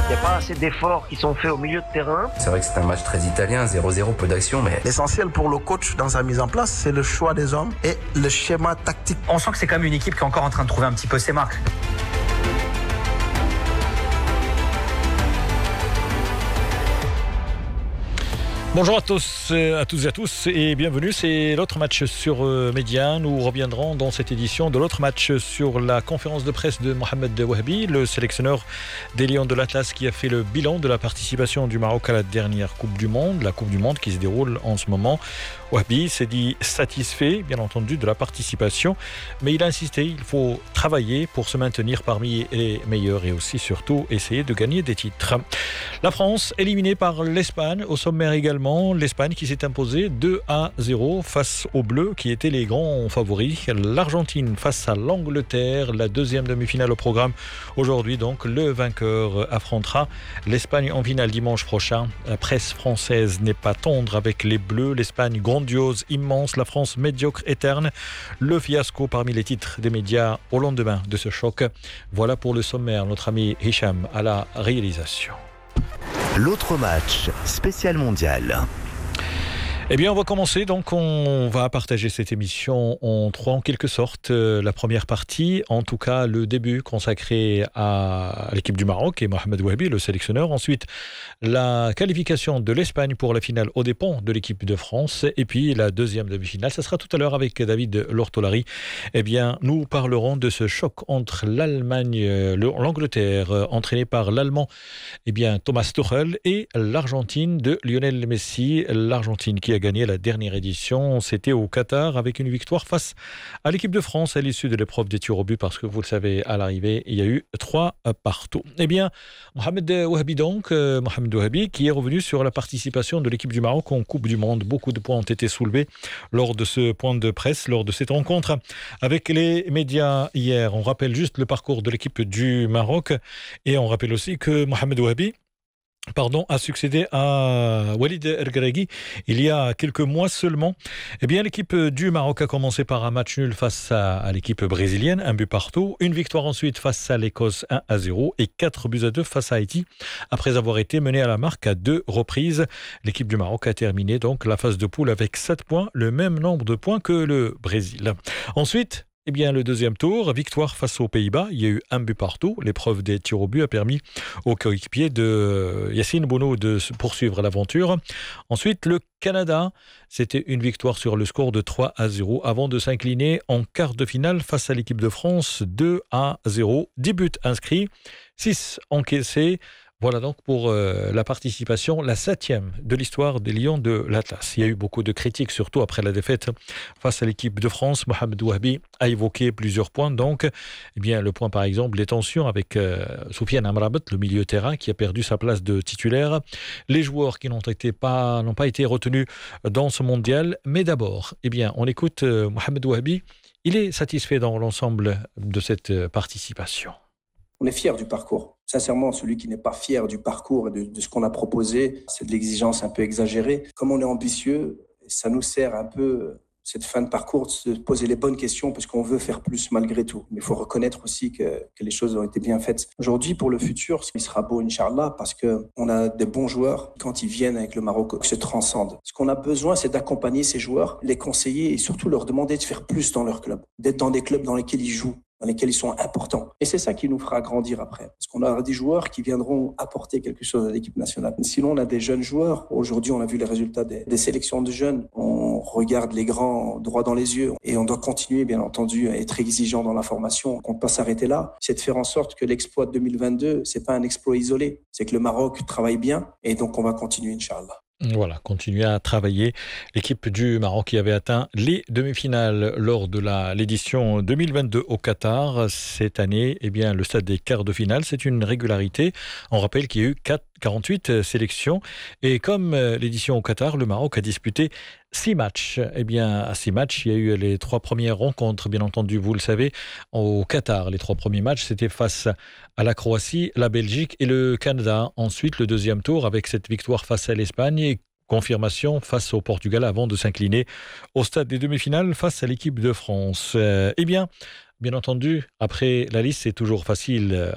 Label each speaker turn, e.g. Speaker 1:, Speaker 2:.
Speaker 1: Il n'y a pas assez d'efforts qui sont faits au milieu de terrain.
Speaker 2: C'est vrai que c'est un match très italien, 0-0, peu d'action, mais...
Speaker 3: L'essentiel pour le coach dans sa mise en place, c'est le choix des hommes et le schéma tactique.
Speaker 4: On sent que c'est quand même une équipe qui est encore en train de trouver un petit peu ses marques.
Speaker 5: Bonjour à toutes et à tous et bienvenue, c'est l'autre match sur Média. Nous reviendrons dans cette édition de l'autre match sur la conférence de presse de Mohamed Wahabi, le sélectionneur des Lions de l'Atlas qui a fait le bilan de la participation du Maroc à la dernière Coupe du Monde, la Coupe du Monde qui se déroule en ce moment. Wahabi s'est dit satisfait, bien entendu, de la participation, mais il a insisté, il faut travailler pour se maintenir parmi les meilleurs et aussi surtout essayer de gagner des titres. La France éliminée par l'Espagne, au sommaire également. L'Espagne qui s'est imposée 2-0 face aux Bleus qui étaient les grands favoris. L'Argentine face à l'Angleterre, la deuxième demi-finale au programme. Aujourd'hui donc, le vainqueur affrontera l'Espagne en finale dimanche prochain. La presse française n'est pas tendre avec les Bleus. L'Espagne grandiose, immense, la France médiocre, éterne. Le fiasco parmi les titres des médias au lendemain de ce choc. Voilà pour le sommaire, notre ami Hicham à la réalisation.
Speaker 6: L'autre match, spécial mondial.
Speaker 5: Eh bien, on va commencer. Donc, on va partager cette émission en trois, en quelque sorte. La première partie, en tout cas, le début consacré à l'équipe du Maroc et Mohamed Wahabi, le sélectionneur. Ensuite, la qualification de l'Espagne pour la finale aux dépens de l'équipe de France. Et puis, la deuxième demi-finale, ça sera tout à l'heure avec David Lortolari. Eh bien, nous parlerons de ce choc entre l'Allemagne, l'Angleterre, entraînée par l'Allemand, eh bien, Thomas Tuchel, et l'Argentine de Lionel Messi. L'Argentine qui a gagné la dernière édition, c'était au Qatar avec une victoire face à l'équipe de France à l'issue de l'épreuve des tirs au but parce que vous le savez, à l'arrivée, il y a eu 3 partout. Eh bien, Mohamed Wahabi donc, Mohamed Wahabi qui est revenu sur la participation de l'équipe du Maroc en Coupe du Monde. Beaucoup de points ont été soulevés lors de ce point de presse, lors de cette rencontre avec les médias hier. On rappelle juste le parcours de l'équipe du Maroc et on rappelle aussi que Mohamed Wahabi a succédé à Walid Regragui il y a quelques mois seulement. Eh bien, l'équipe du Maroc a commencé par un match nul face à l'équipe brésilienne, 1 but partout. Une victoire ensuite face à l'Écosse, 1-0 et 4-2 face à Haïti. Après avoir été menée à la marque à 2 reprises, l'équipe du Maroc a terminé donc la phase de poule avec 7 points, le même nombre de points que le Brésil. Ensuite, eh bien, le deuxième tour, victoire face aux Pays-Bas. Il y a eu 1 but partout. L'épreuve des tirs au but a permis aux coéquipiers de Yacine Bounou de poursuivre l'aventure. Ensuite, le Canada, c'était une victoire sur le score de 3-0 avant de s'incliner en quart de finale face à l'équipe de France, 2-0. 10 buts inscrits, 6 encaissés. Voilà donc pour la participation, la 7e de l'histoire des Lions de l'Atlas. Il y a eu beaucoup de critiques, surtout après la défaite face à l'équipe de France. Mohamed Wahabi a évoqué plusieurs points. Donc, eh bien, le point par exemple, les tensions avec Soufiane Amrabat, le milieu terrain, qui a perdu sa place de titulaire. Les joueurs qui n'ont pas été retenus dans ce mondial. Mais d'abord, eh bien, on écoute Mohamed Wahabi. Il est satisfait dans l'ensemble de cette participation.
Speaker 7: On est fier du parcours. Sincèrement, celui qui n'est pas fier du parcours et de ce qu'on a proposé, c'est de l'exigence un peu exagérée. Comme on est ambitieux, ça nous sert un peu, cette fin de parcours, de se poser les bonnes questions parce qu'on veut faire plus malgré tout. Mais il faut reconnaître aussi que les choses ont été bien faites. Aujourd'hui, pour le futur, ce qui sera beau, Inch'Allah, parce qu'on a des bons joueurs. Quand ils viennent avec le Maroc, ils se transcendent. Ce qu'on a besoin, c'est d'accompagner ces joueurs, les conseiller et surtout leur demander de faire plus dans leur club, d'être dans des clubs dans lesquels ils jouent, dans lesquels ils sont importants. Et c'est ça qui nous fera grandir après. Parce qu'on aura des joueurs qui viendront apporter quelque chose à l'équipe nationale. Sinon, on a des jeunes joueurs. Aujourd'hui, on a vu les résultats des sélections de jeunes. On regarde les grands droit dans les yeux. Et on doit continuer, bien entendu, à être exigeant dans la formation. On ne peut pas s'arrêter là. C'est de faire en sorte que l'exploit de 2022, ce n'est pas un exploit isolé. C'est que le Maroc travaille bien. Et donc, on va continuer, Inch'Allah.
Speaker 5: Voilà, continuer à travailler. L'équipe du Maroc qui avait atteint les demi-finales lors de l'édition 2022 au Qatar. Cette année, eh bien, le stade des quarts de finale, c'est une régularité. On rappelle qu'il y a eu 48 sélections. Et comme l'édition au Qatar, le Maroc a disputé 6 matchs. Eh bien, à 6 matchs, il y a eu les 3 premières rencontres, bien entendu, vous le savez, au Qatar. Les 3 premiers matchs, c'était face à la Croatie, la Belgique et le Canada. Ensuite, le deuxième tour avec cette victoire face à l'Espagne et confirmation face au Portugal avant de s'incliner au stade des demi-finales face à l'équipe de France. Eh bien, bien entendu, après la liste, c'est toujours facile